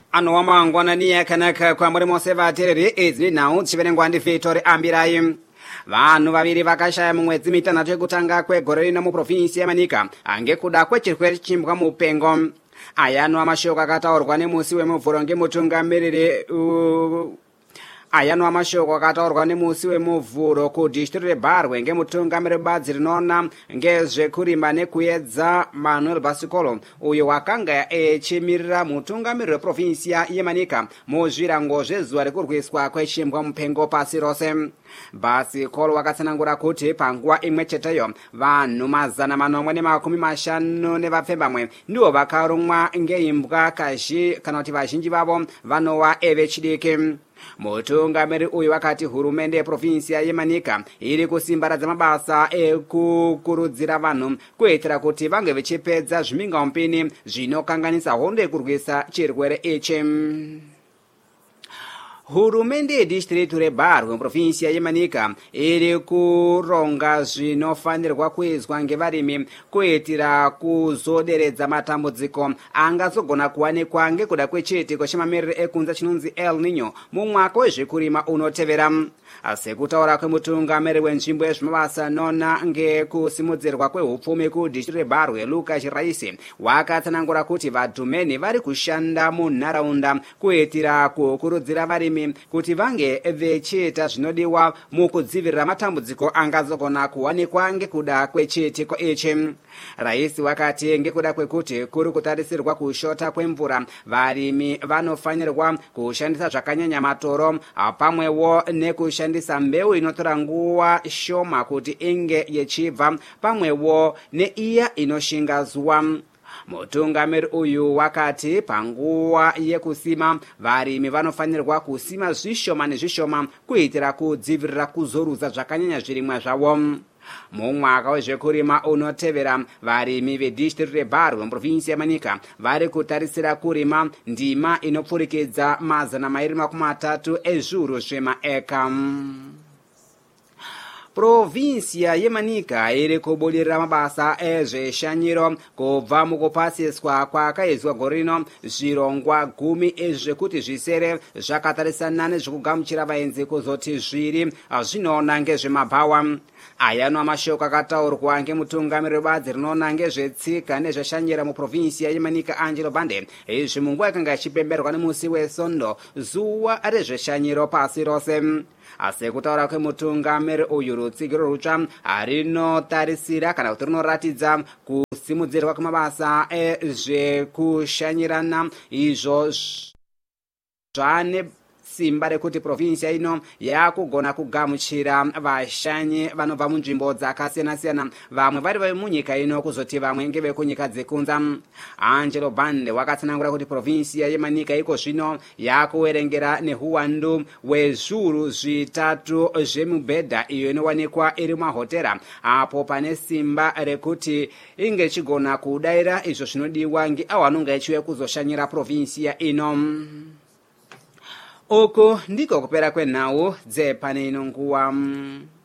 Ano mangwana ni yakanaka kwa muri mose vatereri izi nawo chiverengwa ndi Victory Ambirai. Vanhu vaviri vakashaya mumwedzi mitanhatu yekutanga kwegore rino muprovinsi yemanika angekuda kwechirwere chimbwa mupengo. Aya ano amashoko akataurwa nemusi wemuvhuro ngemutungamiriri Ayano amashoko akataurwa nemusi wemuvhuro kudistrict reBarwe ngemutungamiriri badzi rinoona ngezvekurima nekuedza Manuel Basikolo uyo wakanga echimirira mutungamiriri weprovinsi yemanika muzvirango zvezuva rekurwiswa kwechimbwa mupengo pasi rose. Basikolo wakatsanangura kuti panguva imwe cheteyo vanhu 450 nevapfembamwe ndivo vakarumwa ngeimbwa kazhi kana kuti vazhinji vavo vanova vechidiki. Mutungamiriri uyu wakati hurumende yeprovinsi yemanika iri kusimbaradza mabasa ekukurudzira vanhu kuitira kuti vange vechipedza zvimhingamupini zvinokanganisa hondo yekurwisa chirwere ichi. Hurumende yedistrict reBarwe muprovinsi yemanika iri kuronga zvinofanirwa kuizwa ngevarimi kuitira kuzoderedza matambudziko angazogona kuwanikwa ngekuda kwechiitiko chemamiriro ekunze chinonzi El Niño mumwaka wezvekurima unotevera. Sekutaura kwemutungamiriri wenzvimbo yezvimabasa nona ngekusimudzirwa kwehupfumi kudistrict reBarwe Lucas Raisi wakatsanangura kuti vadhumeni vari kushanda munharaunda kuitira kukurudzira varimi kuti vange vechiita zvinodiwa mukudzivirira matambudziko angazogona kuwanikwa ngekuda kwechiitiko ichi. Raisi wakati ngekuda kwekuti kuri kutarisirwa kushota kwemvura varimi vanofanirwa kushandisa zvakanyanya matoro pamwewo nekushandisa mbeu inotora nguva shoma kuti inge yechibva pamwewo neiya inoshinga zuva. Mutungamiriri uyu wakati panguva yekusima varimi vanofanirwa kusima zvishoma nezvishoma kuitira kudzivirira kuzorudza zvakanyanya zvirimwa zvavo. Mumwaka wezvekurima unotevera varimi vedistrict reBarwe muprovinsi yemanika vari kutarisira kurima ndima inopfurikidza 230 ezviuru zvemaeka. Provinsi yemanika iri kubudirira mabasa ezveshanyiro kubva mukupasiswa kwakaizwa gore rino zvirongwa 10 zvekuti zvisere zvakatarisana nezvekugamuchira vaenzi kuzoti zviri zvinoona ngezvemabhawa. Aya amashoko akataurwa ngemutungamiriri badzi rinoona ngezvetsika nezveshanyira muprovinsi yemanika Angelo Bande izvi munguva yakanga ichipemberwa nemusi weSondo zuva rezveshanyiro pasi rose. Sekutaura kwemutungamiriri uyu rutsigiro rutsva rinotarisira kana kuti rinoratidza kusimudzirwa kwemabasa ezvekushanyirana izvo zvane simba rekuti provinsi ino yakugona kugamuchira vashanyi vanobva munzvimbo dzakasiyana-siyana, vamwe vari vemunyika ino kuzoti vamwe ngevekunyika dzekunza. Angelo Bande wakatsanangura kuti provinsi yemanika iko zvino yakuverengera nehuwandu hwezviuru 3 zvemibhedha iyo inowanikwa iri mahotera apo pane simba rekuti inge ichigona kudaira izvo zvinodiwa ngeavo vanonga ichiuya kuzoshanyira provinsi ino. Uku ndiko kupera kwenhau dzepane ino nguva.